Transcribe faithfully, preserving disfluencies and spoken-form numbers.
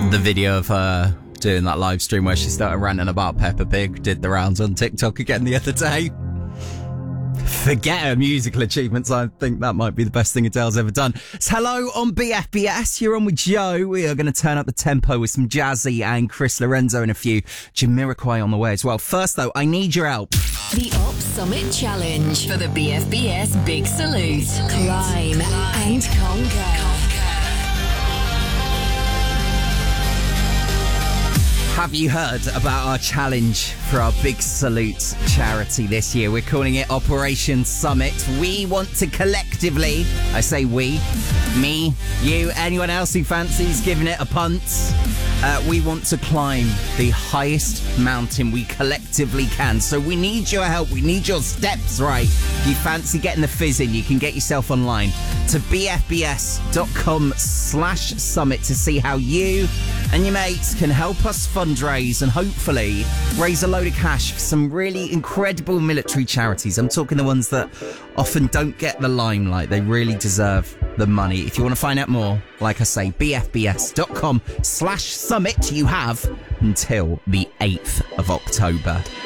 The video of her doing that live stream where she started ranting about Peppa Pig did the rounds on TikTok again the other day. Forget her musical achievements. I think that might be the best thing Adele's ever done. It's Hello on B F B S. You're on with Joe. We are going to turn up the tempo with some Jazzy and Chris Lorenzo and a few Jamiroquai on the way as well. First, though, I need your help. The Op Summit Challenge for the B F B S Big Salute. Climb and conquer. Have you heard about our challenge for our Big Salute charity this year? We're calling it Operation Summit. We want to collectively, I say we, me, you, anyone else who fancies giving it a punt, uh, we want to climb the highest mountain we collectively can. So we need your help. We need your steps right. If you fancy getting the fizz in, you can get yourself online to bfbs.com slash summit to see how you and your mates can help us fundraise and hopefully raise a load of cash for some really incredible military charities. I'm talking the ones that often don't get the limelight. They really deserve the money. If you want to find out more, like I say, bfbs.com slash summit. You have until the eighth of October.